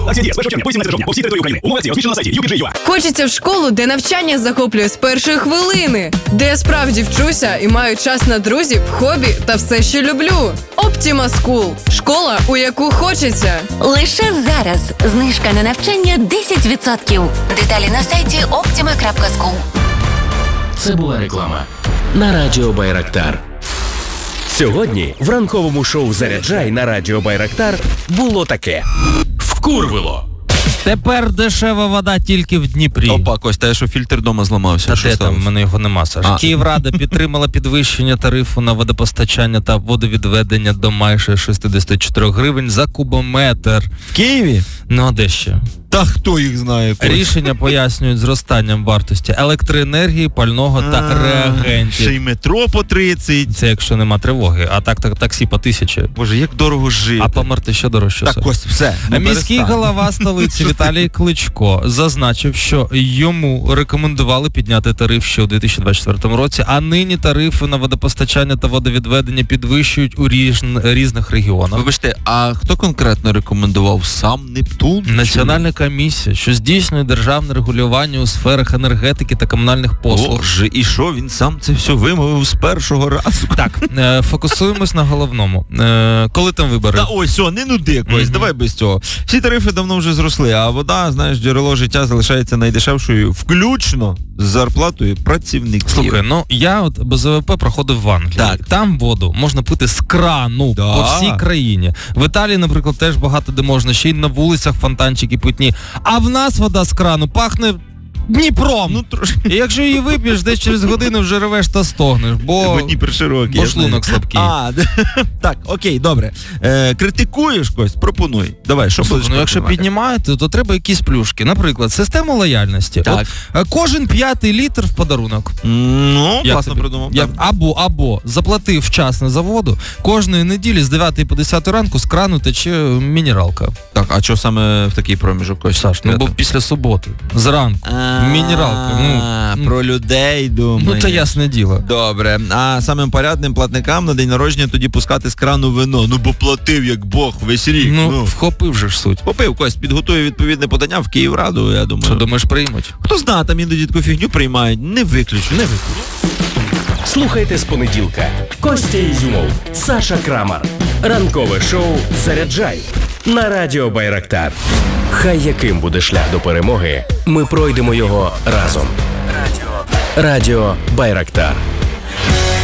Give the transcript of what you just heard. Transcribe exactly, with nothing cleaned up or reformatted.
Акція діє з першого червня по вісімнадцяте жовтня по всій території України. Умови акції розміщено на сайті ю пі джей точка ю а. Хочеться в школу, де навчання захоплює з першої хвилини, де я справді вчуся і маю час на друзів, хобі та все, що люблю. Optima School – школа, у яку хочеться. Лише зараз знижка на навчання десять відсотків. Деталі на сайті опtima крапка скул. Це була реклама на Радіо Байрактар. Сьогодні в ранковому шоу «Заряджай» на Радіо Байрактар було таке. Вкурвило. Тепер дешева вода тільки в Дніпрі. Опа, Костя, я що фільтр дома зламався? Та що де сталося? там, в мене його нема, Саш. А. Київрада підтримала підвищення тарифу на водопостачання та водовідведення до майже шістдесят чотири гривень за кубометр. В Києві? Ну, а де ще? Та хто їх знає? Костя? Рішення пояснюють зростанням вартості електроенергії, пального та А, реагентів. Ще й метро по тридцять. Це якщо нема тривоги, а так, так таксі по тисячі. Боже, як дорого жити. А померти ще дорожче. Так, Саш. Костя, все. ну, Міський перестань. голова столиці Віталій Кличко зазначив, що йому рекомендували підняти тариф ще у дві тисячі двадцять четвертому році, а нині тарифи на водопостачання та водовідведення підвищують у різ... різних регіонах. Вибачте, а хто конкретно рекомендував? Сам Нептун? Національна комісія, що здійснює державне регулювання у сферах енергетики та комунальних послуг. Боже, і що, він сам це все вимовив з першого разу? Так, е, фокусуємось на головному. Е, коли там вибори? Та ось, все, не нуди, Кость, Мгм. давай без цього. Всі тарифи давно вже зросли, а вода, знаєш, джерело життя залишається найдешевшою, включно з зарплатою працівників. Слухай, ну я от без ВВП проходив в Англії. Так. Там воду можна пити з крану Да. по всій країні. В Італії, наприклад, теж багато де можна, ще й на вулицях фонтанчики питні. А в нас вода з крану пахне Дніпром. Ну, трошки. І якщо її вип'єш, десь через годину вже ревеш та стогнеш, бо, Бо Дніпр широкий. бо я знаю. шлунок слабкий. А, так, окей, добре. Е, критикуєш, Кость, пропонуй. Давай, що Слухай, будеш ну якщо пропонувати? піднімаєте, то треба якісь плюшки. Наприклад, система лояльності. Так. От, е, кожен п'ятий літр в подарунок. Ну, Як класно тобі? придумав. Я, так. або, або заплатив вчасно за воду, кожної неділі з дев'ятої по десяту ранку з крану тече мінералка. Так, а що саме в такий проміжок, Кость? Саш, ну бо після суботи, зранку, мінералка. Ну, А, ну, про людей думаю. ну це ясне діло. Добре, а самим порядним платникам на день народження тоді пускати з крану вино. Ну бо платив як Бог весь рік. Ну, Ну, вхопив же ж суть. попив, Кость, підготує відповідне подання в Київраду, я думаю. Що думаєш, приймуть? Хто знає, там іноді таку фігню приймають. Не виключу, не виключу. Слухайте з понеділка. Костя Ізюмов, Саша Крамар. Ранкове шоу «Заряджай» на Радіо Байрактар. Хай яким буде шлях до перемоги, ми пройдемо його разом. Радіо Байрактар.